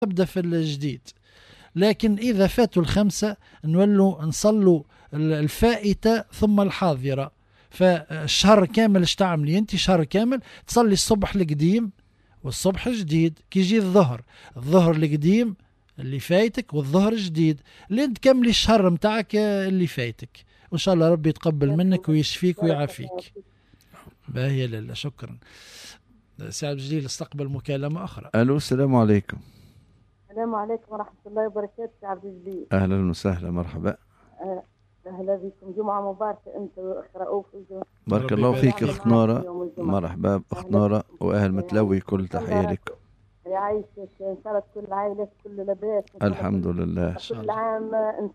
نبدأ في الجديد. لكن إذا فاتوا الخمسة نولوا نصلوا الفائتة ثم الحاضرة. فالشهر كامل اش تعملي انت؟ شهر كامل تصلي الصبح القديم والصبح الجديد، كي يجي الظهر القديم اللي فايتك والظهر الجديد، لين تكملي الشهر متاعك اللي فايتك، وان شاء الله ربي يتقبل منك ويشفيك ويعافيك. باهي لا شكرا. سعد جليل استقبل مكالمة أخرى. ألو، السلام عليكم. السلام عليكم ورحمة الله وبركاته. عبد الجليل أهلا وسهلا، مرحبا. أهلا بكم، جمعة مباركة أنت وأخ رؤوف. بارك الله فيك أخت نورة. مرحبا أخت نورة وأهل متلوي، كل تحية لكم. يعيشك إن شاء الله كل عائلة كل لباس الحمد لله. كل عام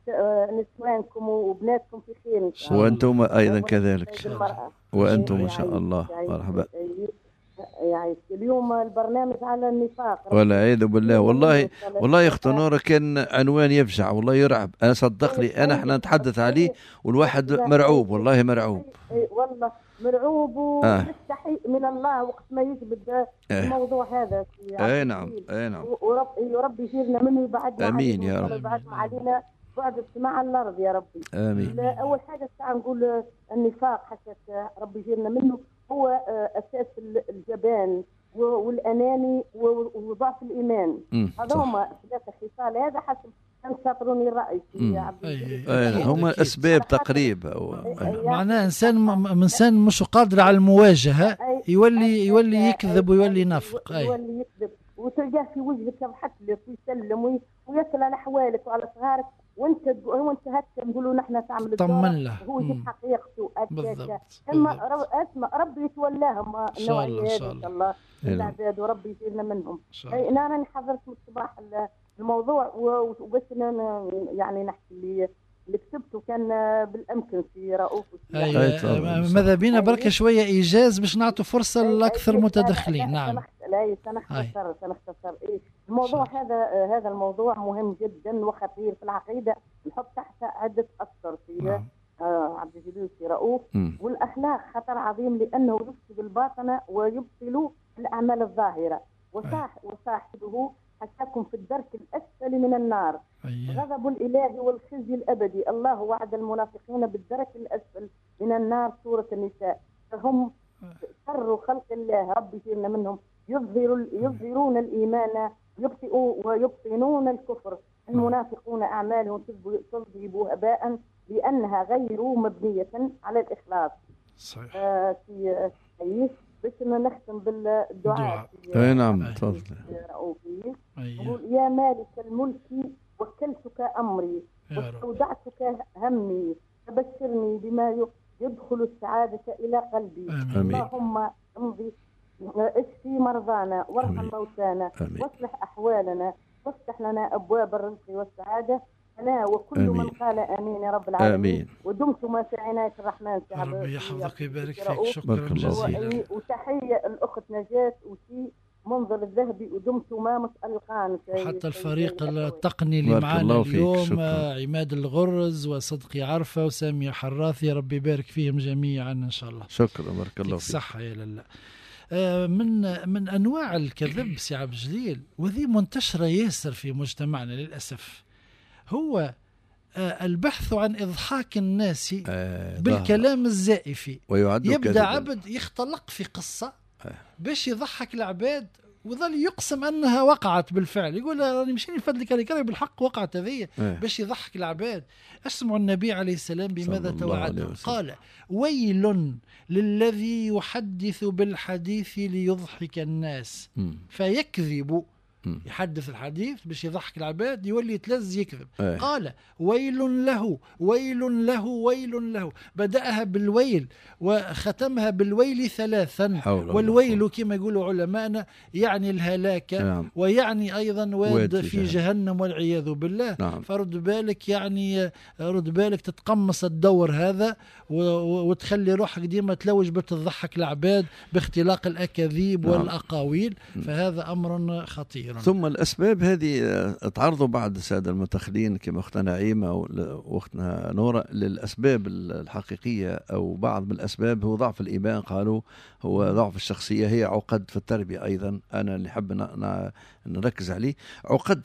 نسوانكم وبناتكم في خير وأنتم أيضا كذلك، وأنتم إن شاء الله. مرحبا. يعيش. اليوم البرنامج على النفاق، والعياذ بالله. والله يا اخت نوره كان عنوان يفجع، والله يرعب. انا صدقني احنا نتحدث عليه والواحد مرعوب، والله مرعوب. والله مرعوب ومستحي من الله وقت ما يجبد الموضوع هذا. اي نعم. ورب يجيرنا منه ويبعدنا. امين يا رب. يبعدنا علينا بعد السماء على الارض يا ربي. امين. اول حاجه نقول النفاق حتى ربي يجيرنا منه هو أساس الجبان والأناني وضعف الإيمان. هذوما ثلاثة خصال، هذا حسب أن شاطروني الرأي يا عبد. هما أسباب تقريبا. معناه إنسان مش قادر على المواجهة، يولي يكذب ويولي ينافق. يولي يكذب وتلقاه في وجهك يضحك لك ويسلم ويسأل على أحوالك وعلى صغارك، وانت هكا نقولوا نحن تعمل طمن له، هو يجيب حقيقته بالضبط. اما ربي يتولاهم النوعيه هذه ان شاء الله العباد، وربي يجيرنا منهم. انا راني حضرت من الصباح الموضوع وبس يعني نحكي اللي كتبته كان بالامكن في رؤوف. ماذا بينا بركه شويه ايجاز باش نعطوا فرصه لاكثر متدخلين. نعم. لا سنختصر. الموضوع هذا الموضوع مهم جدا وخطير في العقيده، نحط تحت عده اسطر في عبد الجليل في رؤوف. والاخلاق خطر عظيم لانه يفسد الباطن ويبطل الاعمال الظاهره، وصاحبه حتاكم في الدرك الاسفل من النار. غضب الاله والخزي الابدي. الله وعد المنافقين بالدرك الاسفل من النار، سوره النساء. فهم شر خلق الله، ربي يجيرنا منهم. يظهرون الإيمان ويبطنون الكفر. المنافقون أعمالهم تذهب هباء لأنها غير مبنية على الإخلاص. صحيح. بس نختم بالدعاء. أي نعم، تفضل. يقول: يا مالك الملك وكلتك أمري واستودعتك همي، فبشرني بما يدخل السعادة إلى قلبي. اللهم امضي اشفي مرضانا وارحم موتانا واصلح احوالنا وافتح لنا ابواب الرزق والسعاده انا وكل من قال امين يا رب العالمين. ودمتم في عنايه الرحمن. ربي يحفظك ويبارك فيك. شكرا جزيلا. وتحيه الاخت نجاة وشي منظر الذهبي، ودمتما متألقان. وحتى الفريق التقني اللي معنا اليوم، عماد الغرز وصدقي عرفة وسامي حراثي، ربي يبارك فيهم جميعا ان شاء الله. شكرا، بارك الله فيك. صحة يا لالا. من أنواع الكذب سي عبد الجليل، وذي منتشرة ياسر في مجتمعنا للأسف، هو البحث عن إضحاك الناس بالكلام الزائف. يبدأ كذبا. عبد يختلق في قصة باش يضحك العباد وظل يقسم أنها وقعت بالفعل، يقول راني مشيني فضلك عليك بالحق وقعت هذه، باش يضحك العباد. أسمع النبي عليه السلام بماذا توعد، قال: ويل للذي يحدث بالحديث ليضحك الناس فيكذب. يحدث الحديث باش يضحك العباد، يولي يتلز يكذب. قال: ويل له ويل له ويل له. بدأها بالويل وختمها بالويل ثلاثا. والويل كما يقولوا علماءنا يعني الهلاك، ويعني أيضا واد في جهنم والعياذ بالله. فرد بالك، يعني رد بالك تتقمص الدور هذا وتخلي روحك ديما تلوج بتضحك العباد باختلاق الأكاذيب والأقاويل. فهذا أمر خطير. كثيرا. ثم الأسباب هذه تعرضوا بعض السادة المتخلين كما أختنا نعيمة وأختنا نورة للأسباب الحقيقية، أو بعض من الأسباب هو ضعف الإيمان، قالوا هو ضعف الشخصية، هي عقد في التربية أيضا. أنا اللي حب نركز عليه عقد